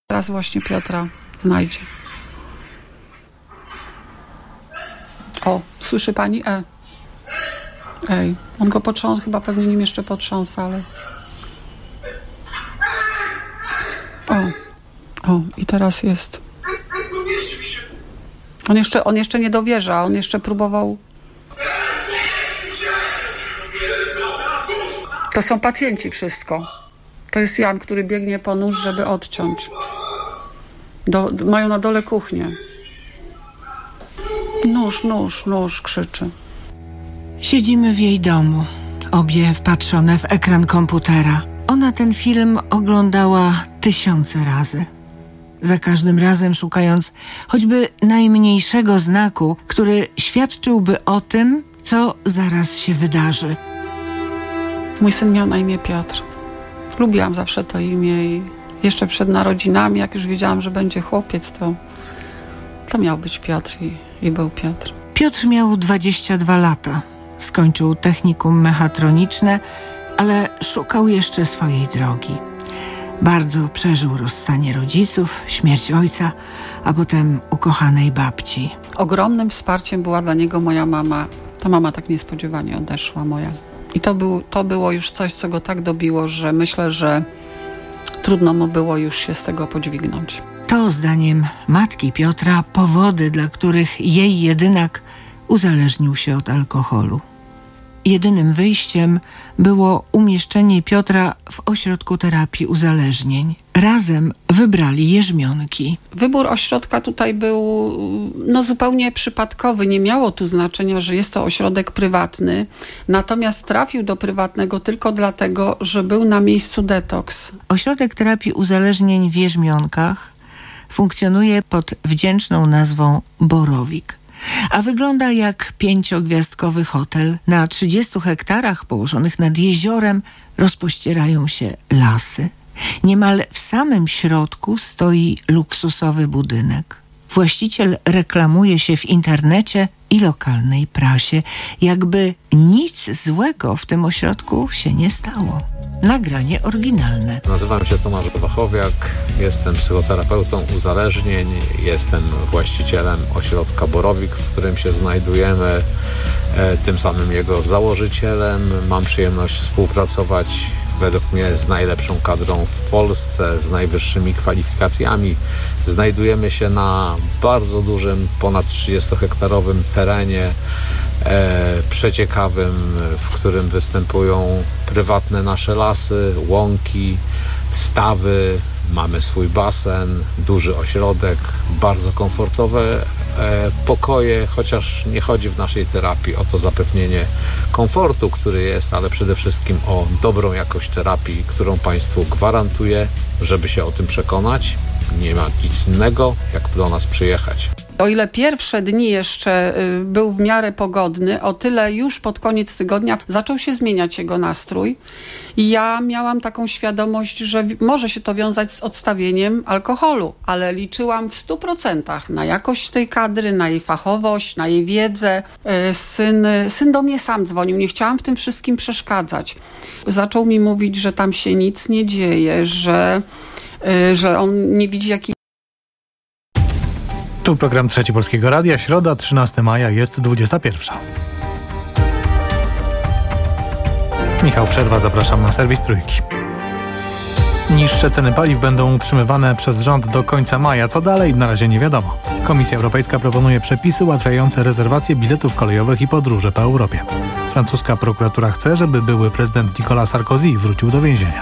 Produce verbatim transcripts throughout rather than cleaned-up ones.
Teraz właśnie Piotra znajdzie. O, słyszy pani? E. Ej, on go potrząsa, chyba pewnie nim jeszcze potrząsa, ale... O, o, i teraz jest. On jeszcze, on jeszcze nie dowierza, on jeszcze próbował... To są pacjenci wszystko. To jest Jan, który biegnie po nóż, żeby odciąć. Do, mają na dole kuchnię. Nóż, nóż, nóż, krzyczy. Siedzimy w jej domu, obie wpatrzone w ekran komputera. Ona ten film oglądała tysiące razy. Za każdym razem szukając choćby najmniejszego znaku, który świadczyłby o tym, co zaraz się wydarzy. Mój syn miał na imię Piotr. Lubiłam zawsze to imię i jeszcze przed narodzinami, jak już wiedziałam, że będzie chłopiec, to, to miał być Piotr i, i był Piotr. Piotr miał dwadzieścia dwa lata. Skończył technikum mechatroniczne, ale szukał jeszcze swojej drogi. Bardzo przeżył rozstanie rodziców, śmierć ojca, a potem ukochanej babci. Ogromnym wsparciem była dla niego moja mama. Ta mama tak niespodziewanie odeszła moja. I to, był, to było już coś, co go tak dobiło, że myślę, że trudno mu było już się z tego podźwignąć. To zdaniem matki Piotra powody, dla których jej jedynak uzależnił się od alkoholu. Jedynym wyjściem było umieszczenie Piotra w ośrodku terapii uzależnień. Razem wybrali Jerzmionki. Wybór ośrodka tutaj był no, zupełnie przypadkowy. Nie miało tu znaczenia, że jest to ośrodek prywatny. Natomiast trafił do prywatnego tylko dlatego, że był na miejscu detoks. Ośrodek terapii uzależnień w Jerzmionkach funkcjonuje pod wdzięczną nazwą Borowik. A wygląda jak pięciogwiazdkowy hotel. Na trzydziestu hektarach położonych nad jeziorem rozpościerają się lasy. Niemal w samym środku stoi luksusowy budynek. Właściciel reklamuje się w internecie i lokalnej prasie, jakby nic złego w tym ośrodku się nie stało. Nagranie oryginalne. Nazywam się Tomasz Wachowiak, jestem psychoterapeutą uzależnień, jestem właścicielem ośrodka Borowik, w którym się znajdujemy, e, tym samym jego założycielem. Mam przyjemność współpracować według mnie z najlepszą kadrą w Polsce, z najwyższymi kwalifikacjami. Znajdujemy się na bardzo dużym, ponad trzydziestohektarowym terenie, e, przeciekawym, w którym występują prywatne nasze lasy, łąki, stawy. Mamy swój basen, duży ośrodek, bardzo komfortowe e, pokoje, chociaż nie chodzi w naszej terapii o to zapewnienie komfortu, który jest, ale przede wszystkim o dobrą jakość terapii, którą Państwu gwarantuję, żeby się o tym przekonać. Nie ma nic innego, jak do nas przyjechać. O ile pierwsze dni jeszcze był w miarę pogodny, o tyle już pod koniec tygodnia zaczął się zmieniać jego nastrój. I ja miałam taką świadomość, że może się to wiązać z odstawieniem alkoholu, ale liczyłam w stu procentach na jakość tej kadry, na jej fachowość, na jej wiedzę. Syn, syn do mnie sam dzwonił, nie chciałam w tym wszystkim przeszkadzać. Zaczął mi mówić, że tam się nic nie dzieje, że, że on nie widzi jakichś... Tu program Trzeci Polskiego Radia, środa, trzynastego maja, jest dwudziesta pierwsza. Michał Przerwa, zapraszam na serwis Trójki. Niższe ceny paliw będą utrzymywane przez rząd do końca maja. Co dalej? Na razie nie wiadomo. Komisja Europejska proponuje przepisy ułatwiające rezerwację biletów kolejowych i podróże po Europie. Francuska prokuratura chce, żeby były prezydent Nicolas Sarkozy wrócił do więzienia.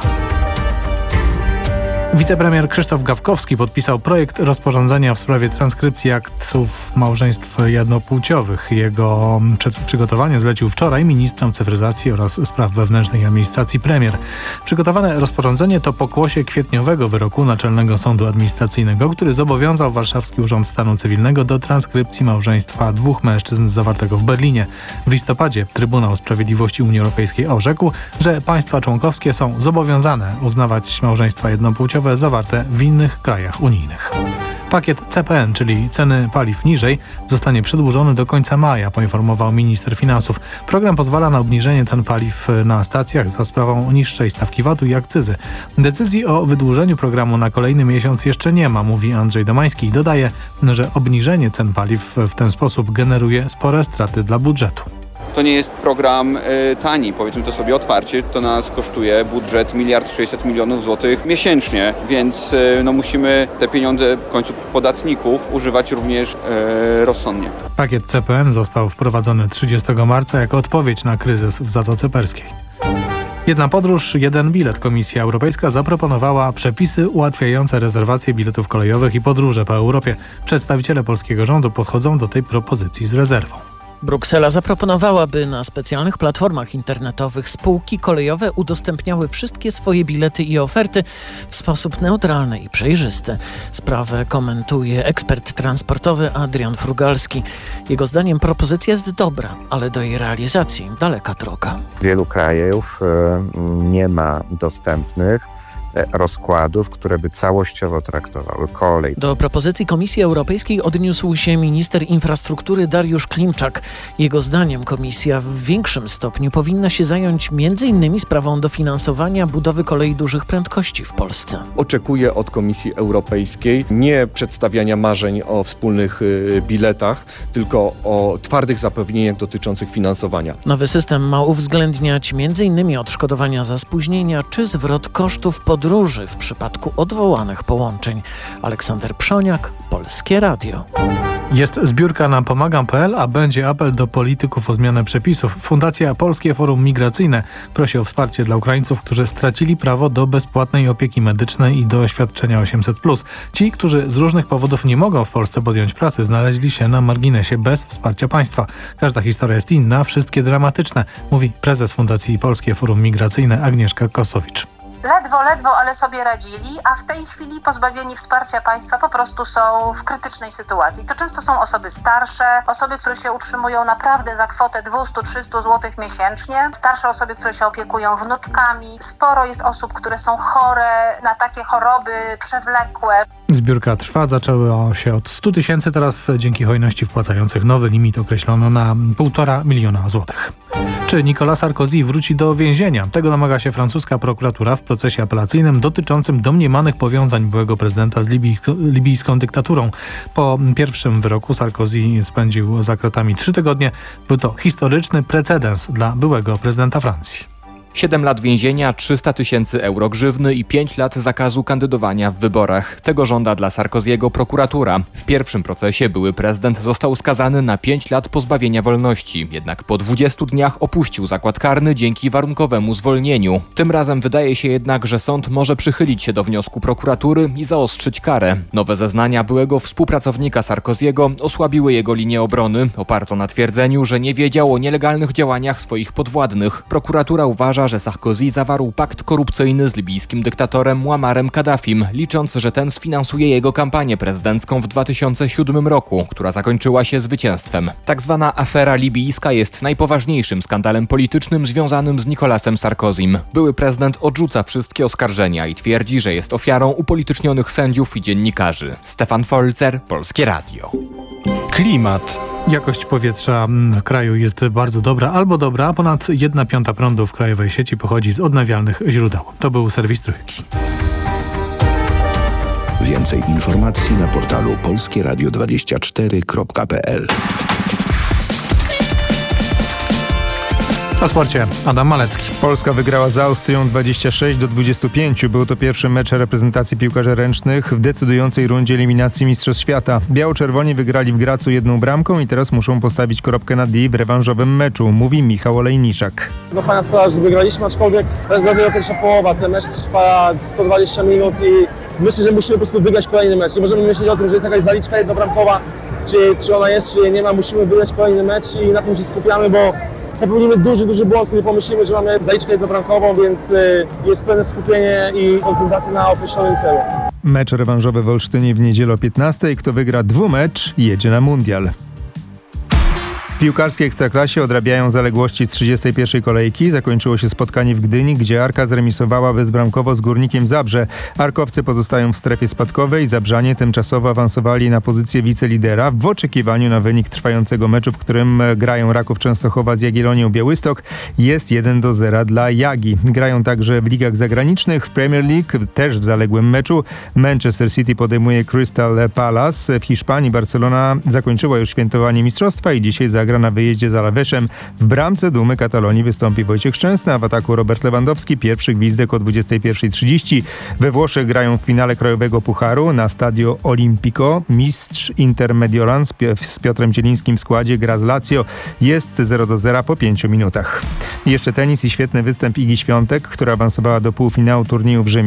Wicepremier Krzysztof Gawkowski podpisał projekt rozporządzenia w sprawie transkrypcji aktów małżeństw jednopłciowych. Jego przygotowanie zlecił wczoraj ministrom cyfryzacji oraz spraw wewnętrznych i administracji premier. Przygotowane rozporządzenie to pokłosie kwietniowego wyroku Naczelnego Sądu Administracyjnego, który zobowiązał Warszawski Urząd Stanu Cywilnego do transkrypcji małżeństwa dwóch mężczyzn zawartego w Berlinie. W listopadzie Trybunał Sprawiedliwości Unii Europejskiej orzekł, że państwa członkowskie są zobowiązane uznawać małżeństwa jednopłciowe zawarte w innych krajach unijnych. Pakiet C P N, czyli ceny paliw niżej, zostanie przedłużony do końca maja, poinformował minister finansów. Program pozwala na obniżenie cen paliw na stacjach za sprawą niższej stawki V A T-u i akcyzy. Decyzji o wydłużeniu programu na kolejny miesiąc jeszcze nie ma, mówi Andrzej Domański i dodaje, że obniżenie cen paliw w ten sposób generuje spore straty dla budżetu. To nie jest program y, tani, powiedzmy to sobie otwarcie, to nas kosztuje budżet miliard sześćset milionów złotych miesięcznie, więc y, no, musimy te pieniądze w końcu podatników używać również y, rozsądnie. Pakiet C P N został wprowadzony trzydziestego marca jako odpowiedź na kryzys w Zatoce Perskiej. Jedna podróż, jeden bilet. Komisja Europejska zaproponowała przepisy ułatwiające rezerwację biletów kolejowych i podróże po Europie. Przedstawiciele polskiego rządu podchodzą do tej propozycji z rezerwą. Bruksela zaproponowała, by na specjalnych platformach internetowych spółki kolejowe udostępniały wszystkie swoje bilety i oferty w sposób neutralny i przejrzysty. Sprawę komentuje ekspert transportowy Adrian Frugalski. Jego zdaniem propozycja jest dobra, ale do jej realizacji daleka droga. Wielu krajów nie ma dostępnych rozkładów, które by całościowo traktowały kolej. Do propozycji Komisji Europejskiej odniósł się minister infrastruktury Dariusz Klimczak. Jego zdaniem komisja w większym stopniu powinna się zająć między innymi sprawą dofinansowania budowy kolei dużych prędkości w Polsce. Oczekuję od Komisji Europejskiej nie przedstawiania marzeń o wspólnych y, biletach, tylko o twardych zapewnieniach dotyczących finansowania. Nowy system ma uwzględniać między innymi odszkodowania za spóźnienia czy zwrot kosztów podróży w przypadku odwołanych połączeń. Aleksander Przoniak, Polskie Radio. Jest zbiórka na pomagam kropka p l, a będzie apel do polityków o zmianę przepisów. Fundacja Polskie Forum Migracyjne prosi o wsparcie dla Ukraińców, którzy stracili prawo do bezpłatnej opieki medycznej i do świadczenia osiemset plus. Ci, którzy z różnych powodów nie mogą w Polsce podjąć pracy, znaleźli się na marginesie bez wsparcia państwa. Każda historia jest inna, wszystkie dramatyczne, mówi prezes Fundacji Polskie Forum Migracyjne Agnieszka Kosowicz. Ledwo, ledwo, ale sobie radzili, a w tej chwili pozbawieni wsparcia państwa po prostu są w krytycznej sytuacji. To często są osoby starsze, osoby, które się utrzymują naprawdę za kwotę dwieście trzysta złotych miesięcznie, starsze osoby, które się opiekują wnuczkami. Sporo jest osób, które są chore na takie choroby przewlekłe. Zbiórka trwa, zaczęło się od stu tysięcy, teraz dzięki hojności wpłacających nowy limit określono na półtora miliona złotych. Czy Nicolas Sarkozy wróci do więzienia? Tego domaga się francuska prokuratura w procesie apelacyjnym dotyczącym domniemanych powiązań byłego prezydenta z libijsko, libijską dyktaturą. Po pierwszym wyroku Sarkozy spędził za kratami trzy tygodnie. Był to historyczny precedens dla byłego prezydenta Francji. Siedem lat więzienia, trzysta tysięcy euro grzywny i pięć lat zakazu kandydowania w wyborach. Tego żąda dla Sarkozy'ego prokuratura. W pierwszym procesie były prezydent został skazany na pięć lat pozbawienia wolności. Jednak po dwudziestu dniach opuścił zakład karny dzięki warunkowemu zwolnieniu. Tym razem wydaje się jednak, że sąd może przychylić się do wniosku prokuratury i zaostrzyć karę. Nowe zeznania byłego współpracownika Sarkozy'ego osłabiły jego linię obrony. Oparto na twierdzeniu, że nie wiedział o nielegalnych działaniach swoich podwładnych. Prokuratura uważa, że Sarkozy zawarł pakt korupcyjny z libijskim dyktatorem Muammarem Kaddafim, licząc, że ten sfinansuje jego kampanię prezydencką w dwa tysiące siódmym roku, która zakończyła się zwycięstwem. Tak zwana afera libijska jest najpoważniejszym skandalem politycznym związanym z Nicolasem Sarkozym. Były prezydent odrzuca wszystkie oskarżenia i twierdzi, że jest ofiarą upolitycznionych sędziów i dziennikarzy. Stefan Folzer, Polskie Radio. Klimat. Jakość powietrza w kraju jest bardzo dobra albo dobra, a ponad jedna piąta prądu w krajowej sieci pochodzi z odnawialnych źródeł. To był serwis Trójki. Więcej informacji na portalu polskie radio dwadzieścia cztery kropka p l. O sporcie Adam Malecki. Polska wygrała z Austrią dwadzieścia sześć do dwudziestu pięciu. Był to pierwszy mecz reprezentacji piłkarzy ręcznych w decydującej rundzie eliminacji Mistrzostw Świata. Biało-czerwoni wygrali w Gracu jedną bramką i teraz muszą postawić kropkę nad i w rewanżowym meczu, mówi Michał Olejniczak. No fajna sprawa, że wygraliśmy, aczkolwiek to jest dopiero pierwsza połowa. Ten mecz trwa sto dwadzieścia minut i myślę, że musimy po prostu wygrać kolejny mecz. Nie możemy myśleć o tym, że jest jakaś zaliczka jednobramkowa, czy, czy ona jest, czy jej nie ma. Musimy wygrać kolejny mecz i na tym się skupiamy, bo popełnimy duży, duży błąd, kiedy pomyślimy, że mamy zaliczkę jednobramkową, więc jest pełne skupienie i koncentracja na określonym celu. Mecz rewanżowy w Olsztynie w niedzielę o piętnastej. Kto wygra dwumecz, jedzie na mundial. W piłkarskiej Ekstraklasie odrabiają zaległości z trzydziestej pierwszej kolejki. Zakończyło się spotkanie w Gdyni, gdzie Arka zremisowała bezbramkowo z Górnikiem Zabrze. Arkowcy pozostają w strefie spadkowej. Zabrzanie tymczasowo awansowali na pozycję wicelidera w oczekiwaniu na wynik trwającego meczu, w którym grają Raków Częstochowa z Jagiellonią Białystok. Jest jeden do zera dla Jagi. Grają także w ligach zagranicznych. W Premier League też w zaległym meczu Manchester City podejmuje Crystal Palace. W Hiszpanii Barcelona zakończyła już świętowanie mistrzostwa i dzisiaj zagra na wyjeździe z Alavesem. W bramce Dumy Katalonii wystąpi Wojciech Szczęsny, a w ataku Robert Lewandowski. Pierwszy gwizdek o dwudziestej pierwszej trzydzieści. We Włoszech grają w finale Krajowego Pucharu na Stadio Olimpico. Mistrz Inter Mediolan z, z Piotrem Zielińskim w składzie gra z Lazio. Jest zero do zera po pięciu minutach. Jeszcze tenis i świetny występ Igi Świątek, która awansowała do półfinału turnieju w Rzymie.